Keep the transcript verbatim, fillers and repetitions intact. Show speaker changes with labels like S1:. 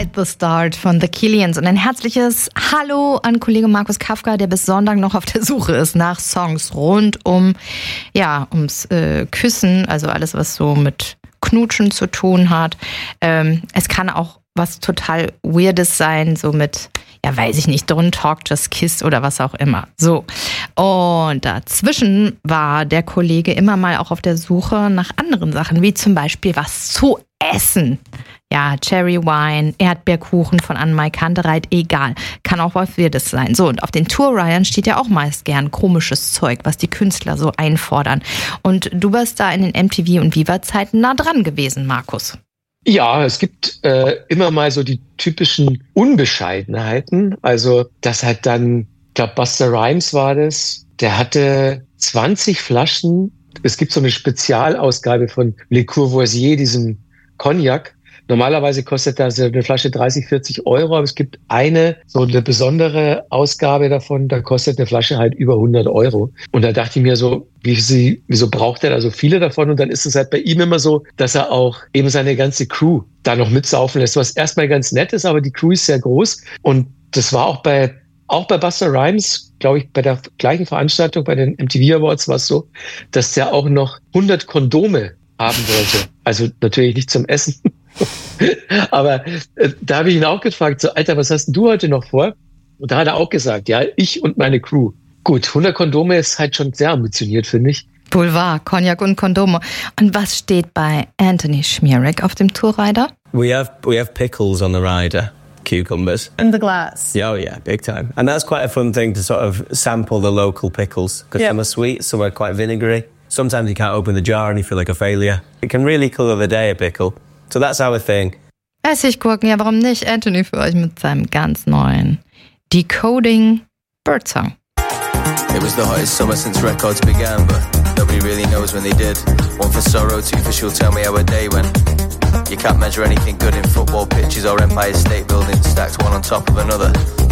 S1: Right the Start von The Killians und ein herzliches Hallo an Kollege Markus Kafka, der bis Sonntag noch auf der Suche ist nach Songs rund um, ja, ums äh, Küssen, also alles, was so mit Knutschen zu tun hat. Ähm, es kann auch was total Weirdes sein, so mit, ja, weiß ich nicht, Don't Talk, Just Kiss oder was auch immer. So. Und dazwischen war der Kollege immer mal auch auf der Suche nach anderen Sachen, wie zum Beispiel was zu essen. Ja, Cherry Wine, Erdbeerkuchen von Anne-Mai Kantereit, egal. Kann auch was Weirdes sein. So, und auf den Tourreihen steht ja auch meist gern komisches Zeug, was die Künstler so einfordern. Und du warst da in den M T V- und Viva-Zeiten nah dran gewesen, Markus.
S2: Ja, es gibt äh, immer mal so die typischen Unbescheidenheiten. Also das hat dann, ich glaube, Busta Rhymes war das, der hatte zwanzig Flaschen. Es gibt so eine Spezialausgabe von Le Courvoisier, diesem Cognac. Normalerweise kostet das eine Flasche dreißig, vierzig Euro, aber es gibt eine, so eine besondere Ausgabe davon, da kostet eine Flasche halt über hundert Euro. Und da dachte ich mir so, wie sie, wieso braucht er da so viele davon? Und dann ist es halt bei ihm immer so, dass er auch eben seine ganze Crew da noch mitsaufen lässt, was erstmal ganz nett ist, aber die Crew ist sehr groß. Und das war auch bei, auch bei Busta Rhymes, glaube ich, bei der gleichen Veranstaltung, bei den M T V Awards war es so, dass der auch noch hundert Kondome haben wollte. Also natürlich nicht zum Essen. Aber äh, da habe ich ihn auch gefragt, so, Alter, was hast denn du heute noch vor? Und da hat er auch gesagt, ja, ich und meine Crew. Gut, hundert Kondome ist halt schon sehr ambitioniert, finde ich.
S1: Boulevard, Cognac und Kondome. Und was steht bei Anthony Schmierek auf dem Tourrider?
S3: We have we have pickles on the rider, cucumbers.
S4: In the glass.
S3: Yeah, oh yeah, big time. And that's quite a fun thing to sort of sample the local pickles, because
S4: yep.
S3: some are sweet, some are quite vinegary. Sometimes you can't open the jar and you feel like a failure. It can really colour the day, a pickle. So that's our thing.
S1: Essiggurken, ja, warum nicht? Anthony für euch mit seinem ganz neuen Decoding Birdsong.
S5: It was the hottest summer since records began, but nobody really knows when they did. One for sorrow, two for she'll tell me how a day went. You can't measure anything good in football pitches or Empire State Buildings stacked one on top of another.